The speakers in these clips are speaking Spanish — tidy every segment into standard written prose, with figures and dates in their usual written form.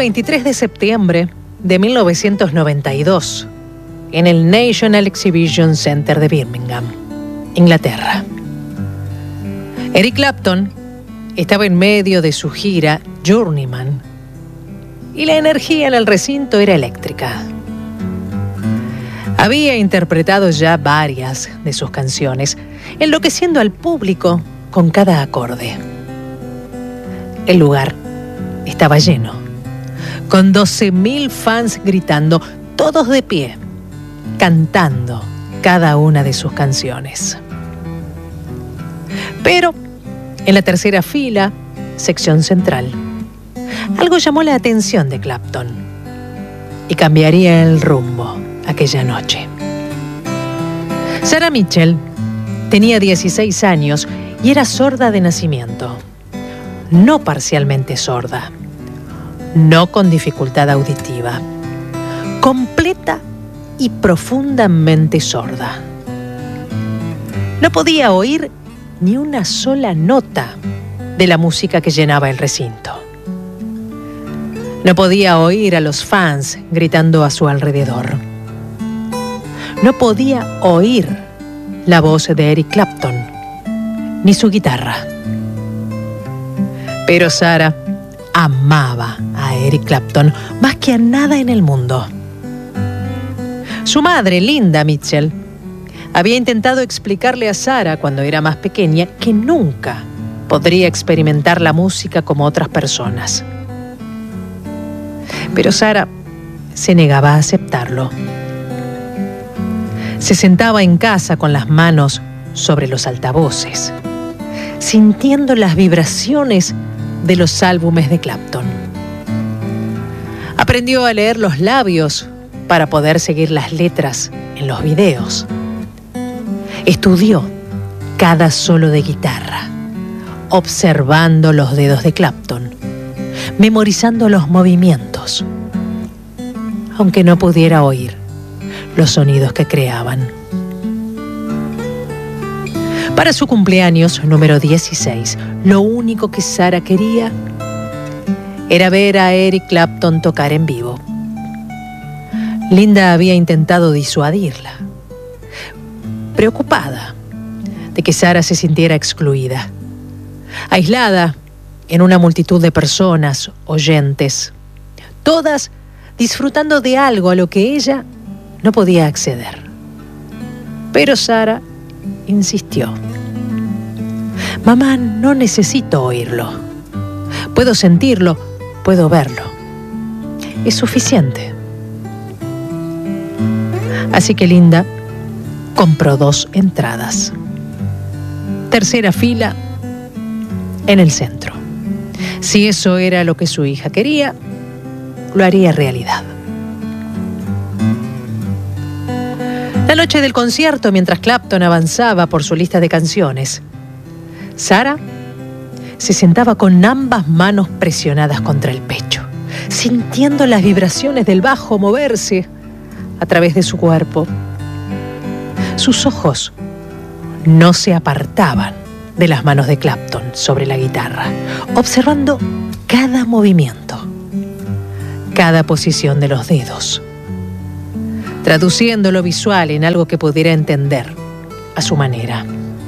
23 de septiembre de 1992, en el National Exhibition Center de Birmingham, Inglaterra. Eric Clapton estaba en medio de su gira Journeyman y la energía en el recinto era eléctrica. Había interpretado ya varias de sus canciones, enloqueciendo al público con cada acorde. El lugar estaba lleno, con 12.000 fans gritando, todos de pie, cantando cada una de sus canciones. Pero en la tercera fila, sección central, algo llamó la atención de Clapton y cambiaría el rumbo aquella noche. Sarah Mitchell tenía 16 años y era sorda de nacimiento. No parcialmente sorda, no con dificultad auditiva, completa y profundamente sorda. No podía oír ni una sola nota de la música que llenaba el recinto. No podía oír a los fans gritando a su alrededor. No podía oír la voz de Eric Clapton, ni su guitarra. Pero Sarah amaba a Eric Clapton más que a nada en el mundo. Su madre, Linda Mitchell, había intentado explicarle a Sarah cuando era más pequeña que nunca podría experimentar la música como otras personas. Pero Sarah se negaba a aceptarlo. Se sentaba en casa con las manos sobre los altavoces, sintiendo las vibraciones de los álbumes de Clapton. Aprendió a leer los labios para poder seguir las letras en los videos. Estudió cada solo de guitarra, observando los dedos de Clapton, memorizando los movimientos, aunque no pudiera oír los sonidos que creaban. Para su cumpleaños número 16, lo único que Sarah quería era ver a Eric Clapton tocar en vivo. Linda había intentado disuadirla, preocupada de que Sarah se sintiera excluida, aislada en una multitud de personas, oyentes, todas disfrutando de algo a lo que ella no podía acceder. Pero Sarah insistió. Mamá, no necesito oírlo. Puedo sentirlo, puedo verlo. Es suficiente. Así que Linda compró 2 entradas. Tercera fila en el centro. Si eso era lo que su hija quería, lo haría realidad. La noche del concierto, mientras Clapton avanzaba por su lista de canciones, Sarah se sentaba con ambas manos presionadas contra el pecho, sintiendo las vibraciones del bajo moverse a través de su cuerpo. Sus ojos no se apartaban de las manos de Clapton sobre la guitarra, observando cada movimiento, cada posición de los dedos, traduciendo lo visual en algo que pudiera entender a su manera.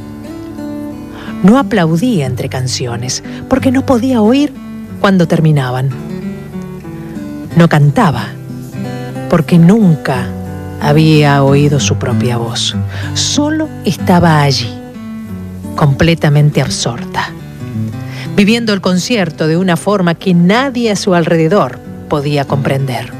No aplaudía entre canciones porque no podía oír cuando terminaban. No cantaba porque nunca había oído su propia voz. Solo estaba allí, completamente absorta, viviendo el concierto de una forma que nadie a su alrededor podía comprender.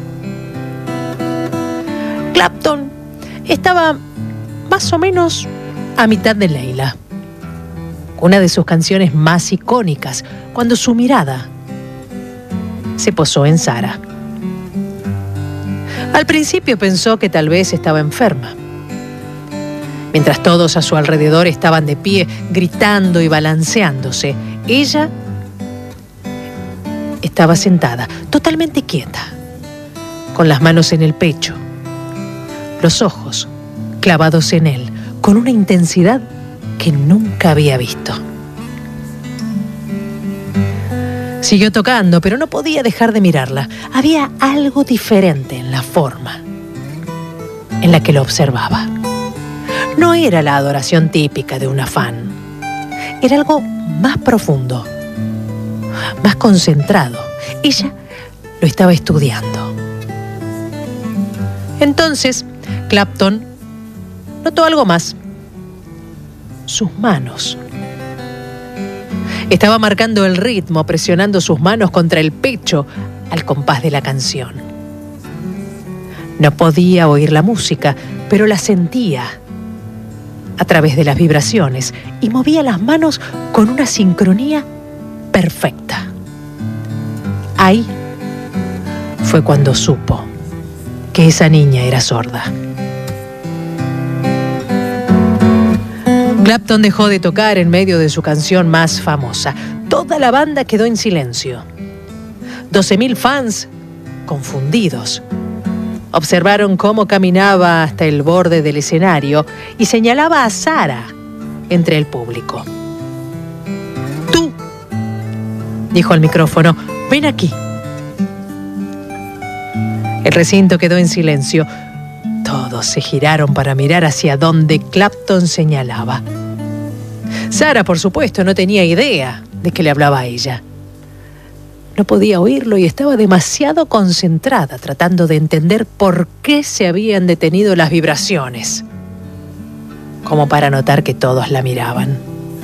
Clapton estaba más o menos a mitad de Layla, una de sus canciones más icónicas, cuando su mirada se posó en Sarah. Al principio pensó que tal vez estaba enferma. Mientras todos a su alrededor estaban de pie, gritando y balanceándose, ella estaba sentada, totalmente quieta, con las manos en el pecho, los ojos clavados en él, con una intensidad que nunca había visto. Siguió tocando, pero no podía dejar de mirarla. Había algo diferente en la forma en la que lo observaba. No era la adoración típica de una fan. Era algo más profundo, más concentrado. Ella lo estaba estudiando. Entonces, Clapton notó algo más. Sus manos. Estaba marcando el ritmo, presionando sus manos contra el pecho al compás de la canción. No podía oír la música, pero la sentía a través de las vibraciones y movía las manos con una sincronía perfecta. Ahí fue cuando supo que esa niña era sorda. Clapton dejó de tocar en medio de su canción más famosa. Toda la banda quedó en silencio. 12.000 fans, confundidos, observaron cómo caminaba hasta el borde del escenario y señalaba a Sarah entre el público. «Tú», dijo al micrófono, «ven aquí». El recinto quedó en silencio. Todos se giraron para mirar hacia donde Clapton señalaba. Sarah, por supuesto, no tenía idea de que le hablaba a ella. No podía oírlo y estaba demasiado concentrada tratando de entender por qué se habían detenido las vibraciones, como para notar que todos la miraban.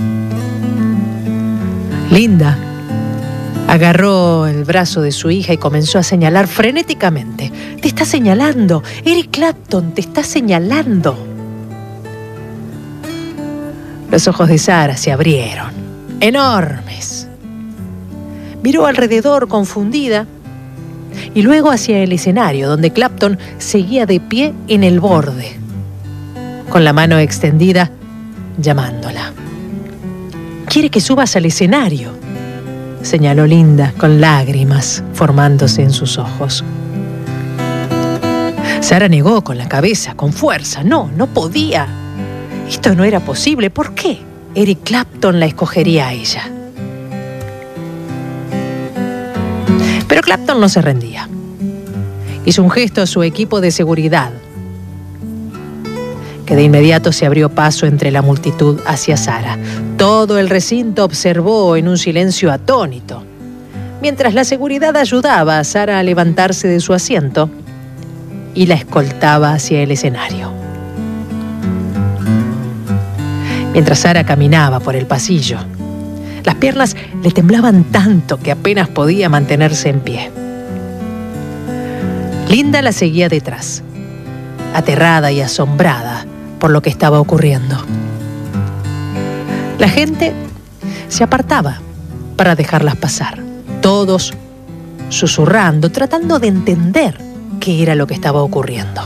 Linda agarró el brazo de su hija y comenzó a señalar frenéticamente. «Te está señalando, Eric Clapton, te está señalando». Los ojos de Sarah se abrieron, enormes. Miró alrededor confundida y luego hacia el escenario, donde Clapton seguía de pie en el borde, con la mano extendida, llamándola. «Quiere que subas al escenario», señaló Linda, con lágrimas formándose en sus ojos. Sarah negó con la cabeza, con fuerza. No podía. Esto no era posible. ¿Por qué Eric Clapton la escogería a ella? Pero Clapton no se rendía. Hizo un gesto a su equipo de seguridad, que de inmediato se abrió paso entre la multitud hacia Sarah. Todo el recinto observó en un silencio atónito, mientras la seguridad ayudaba a Sarah a levantarse de su asiento y la escoltaba hacia el escenario. Mientras Sarah caminaba por el pasillo, las piernas le temblaban tanto que apenas podía mantenerse en pie. Linda la seguía detrás, aterrada y asombrada por lo que estaba ocurriendo. La gente se apartaba para dejarlas pasar, todos susurrando, tratando de entender qué era lo que estaba ocurriendo.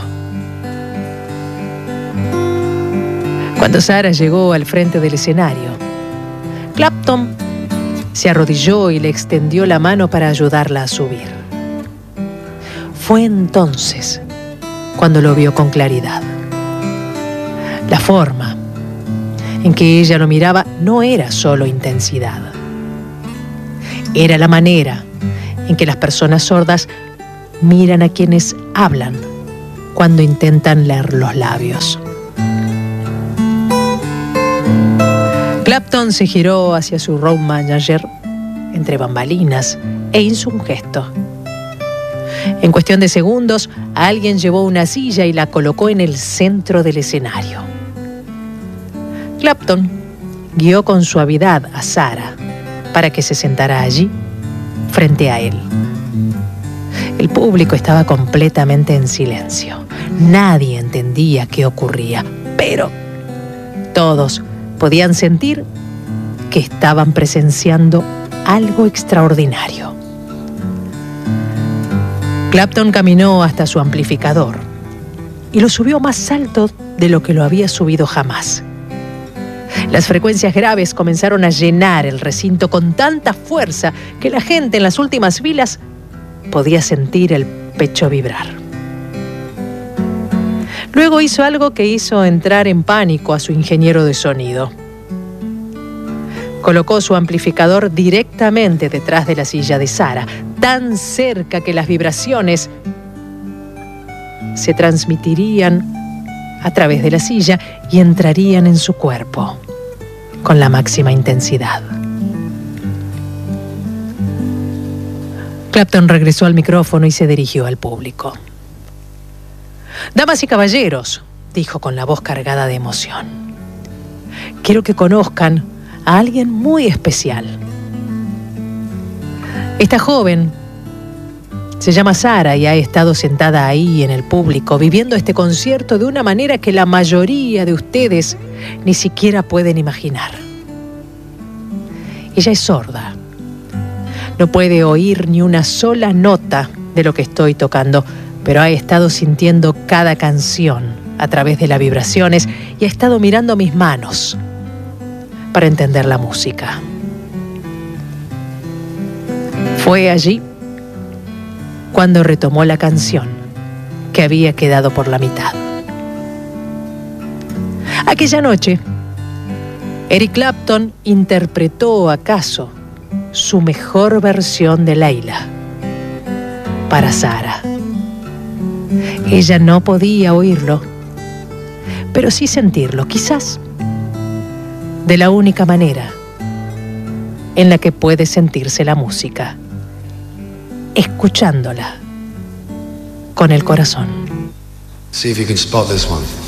Cuando Sarah llegó al frente del escenario, Clapton se arrodilló y le extendió la mano para ayudarla a subir. Fue entonces cuando lo vio con claridad. La forma en que ella lo miraba no era solo intensidad. Era la manera en que las personas sordas miran a quienes hablan cuando intentan leer los labios. Clapton se giró hacia su road manager entre bambalinas e hizo un gesto. En cuestión de segundos, alguien llevó una silla y la colocó en el centro del escenario. Clapton guió con suavidad a Sarah para que se sentara allí, frente a él. El público estaba completamente en silencio. Nadie entendía qué ocurría, pero todos podían sentir que estaban presenciando algo extraordinario. Clapton caminó hasta su amplificador y lo subió más alto de lo que lo había subido jamás. Las frecuencias graves comenzaron a llenar el recinto con tanta fuerza que la gente en las últimas filas podía sentir el pecho vibrar. Luego hizo algo que hizo entrar en pánico a su ingeniero de sonido. Colocó su amplificador directamente detrás de la silla de Sara, tan cerca que las vibraciones se transmitirían a través de la silla y entrarían en su cuerpo con la máxima intensidad. Clapton regresó al micrófono y se dirigió al público. «Damas y caballeros», dijo con la voz cargada de emoción, «quiero que conozcan a alguien muy especial. Esta joven se llama Sara y ha estado sentada ahí en el público viviendo este concierto de una manera que la mayoría de ustedes ni siquiera pueden imaginar. Ella es sorda. No puede oír ni una sola nota de lo que estoy tocando, pero ha estado sintiendo cada canción a través de las vibraciones y ha estado mirando mis manos para entender la música. Fue allí cuando retomó la canción que había quedado por la mitad. Aquella noche, Eric Clapton interpretó acaso su mejor versión de Layla para Sara. Ella no podía oírlo, pero sí sentirlo, quizás de la única manera en la que puede sentirse la música, escuchándola con el corazón. See if you can spot this one.